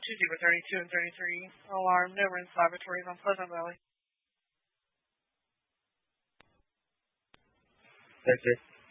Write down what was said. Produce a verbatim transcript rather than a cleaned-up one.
two zero thirty-two and thirty-three. Alarm, no rinse laboratories on Pleasant Valley. Victor.